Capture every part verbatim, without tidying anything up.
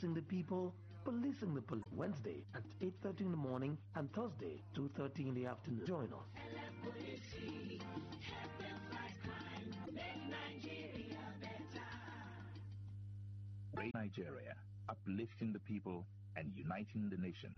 Policing the people, policing the police. Wednesday at eight thirty in the morning and Thursday two thirty in the afternoon. Join us. Nigeria, uplifting the people and uniting the nation.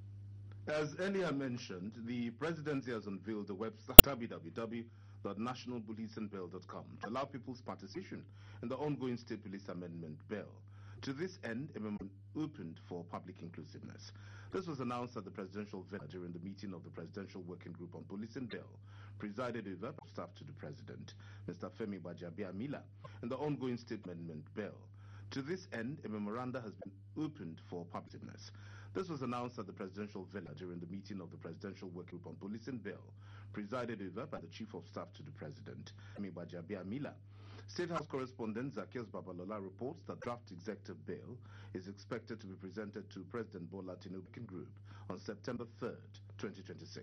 As earlier mentioned, the presidency has unveiled the website w w w dot national policing bill dot com to allow people's participation in the ongoing State Police Amendment Bill. To this end, a memorandum opened for public inclusiveness. This was announced at the presidential villa during the meeting of the Presidential Working Group on Policing Bill, presided over by staff to the President, Mister Femi Gbajabiamila, in the ongoing State Amendment Bill. To this end, a memoranda has been opened for publicness. This was announced at the presidential villa during the meeting of the Presidential Working Group on Policing Bill, presided over by the Chief of Staff to the President, Femi Gbajabiamila. State House correspondent Zacchaeus Babalola reports that draft executive bill is expected to be presented to President Bola Tinubu Group on September third, twenty twenty-six.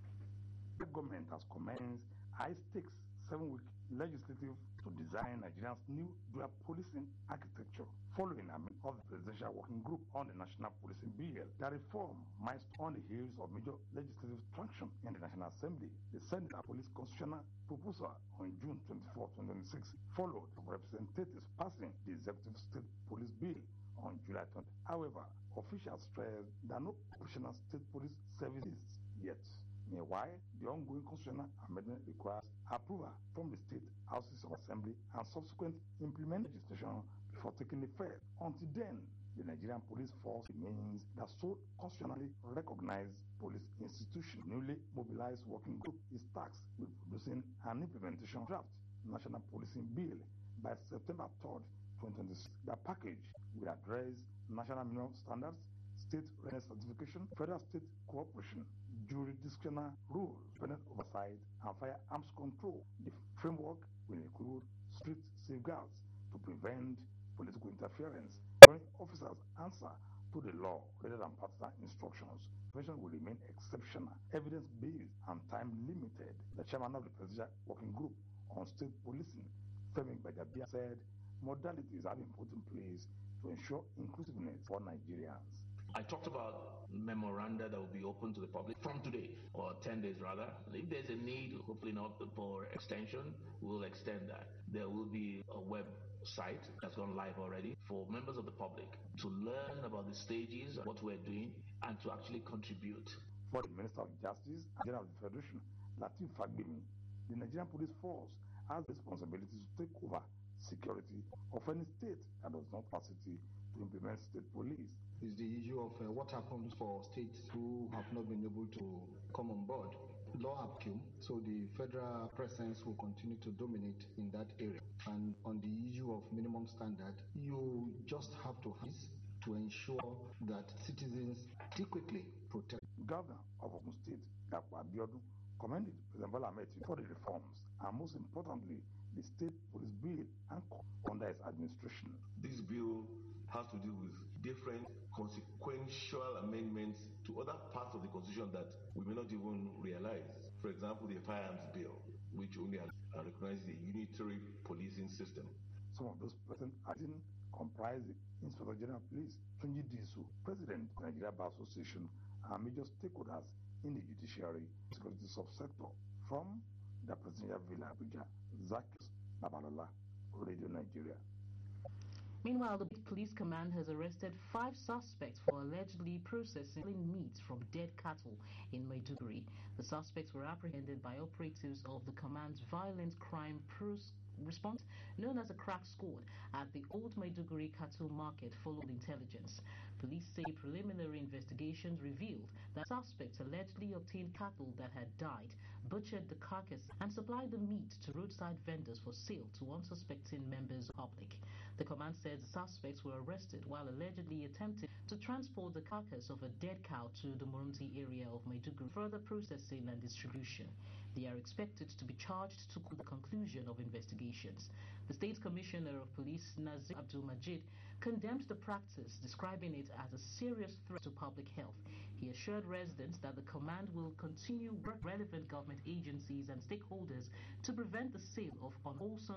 The government has commenced high-stakes seven-week legislative to design Nigeria's new dual policing architecture following a meeting of the Presidential Working Group on the National Policing Bill. The reform might on the heels of major legislative traction in the National Assembly. The Senate Police Constitutional proposal on June twenty-fourth, twenty twenty-six, followed of representatives passing the Executive State Police Bill on July twentieth. However, officials stressed that no operational state police services yet. Meanwhile, the ongoing constitutional amendment requires approval from the state houses of assembly and subsequent implementation legislation before taking effect. Until then, the Nigerian Police Force remains the sole constitutionally recognized police institution. Newly mobilized working group is tasked with producing an implementation draft National Policing Bill by September third, twenty twenty-six. The package will address national minimum standards, state readiness certification, federal-state cooperation, jurisdictional rules, independent oversight, and firearms control. The framework will include strict safeguards to prevent political interference, ensuring officers answer to the law rather than partisan instructions. Intervention will remain exceptional, evidence-based, and time-limited. The chairman of the Presidential Working Group on State Policing, Femi Gbajabiamila, said modalities have been put in place to ensure inclusiveness for Nigerians. I talked about memoranda that will be open to the public from today, or ten days rather. If there's a need, hopefully not for extension, we'll extend that. There will be a website that's gone live already for members of the public to learn about the stages, what we're doing, and to actually contribute. For the Minister of Justice and General of the Federation, Lateef Fagbemi, the Nigerian Police Force has the responsibility to take over security of any state that does not capacity to implement state police. Is the issue of uh, what happens for states who have not been able to come on board. Law appeal, so the federal presence will continue to dominate in that area. And on the issue of minimum standard, you just have to have to ensure that citizens adequately protect. Governor of Ogun State, Dapo Abiodun, commended President Bola Ahmed Tinubu for the reforms and most importantly, the state police bill and under its administration. This bill has to do with different consequential amendments to other parts of the Constitution that we may not even realize. For example, the firearms bill, which only recognizes the unitary policing system. Some of those present acting comprise the Inspector General of Police, Tunji Disu, President of the Nigeria Bar Association, and major stakeholders in the judiciary security subsector. From the Presidential Villa Abuja, Zacchaeus Babalola, Radio Nigeria. Meanwhile, the police command has arrested five suspects for allegedly processing meat from dead cattle in Maiduguri. The suspects were apprehended by operatives of the command's violent crime response, known as a crack squad, at the Old Maiduguri cattle market, followed intelligence. Police say preliminary investigations revealed that suspects allegedly obtained cattle that had died, butchered the carcass, and supplied the meat to roadside vendors for sale to unsuspecting members of the public. The command said the suspects were arrested while allegedly attempting to transport the carcass of a dead cow to the Moronti area of Maiduguri for further processing and distribution. They are expected to be charged to the conclusion of investigations. The State Commissioner of Police, Nazir Abdul Majid, condemned the practice, describing it as a serious threat to public health. He assured residents that the command will continue work with relevant government agencies and stakeholders to prevent the sale of unwholesome